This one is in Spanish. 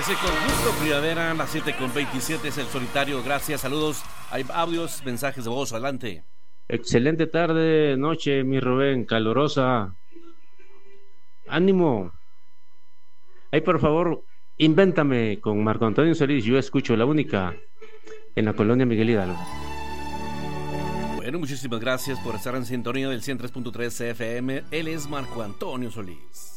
Ese con gusto, primavera, las 7:27 es el solitario. Gracias, saludos. Hay audios, mensajes de voz, adelante. Excelente tarde, noche, mi Rubén, calurosa. Ánimo. Ahí, por favor, invéntame con Marco Antonio Solís. Yo escucho la única en la colonia Miguel Hidalgo. Bueno, muchísimas gracias por estar en sintonía del 103.3 FM. Él es Marco Antonio Solís.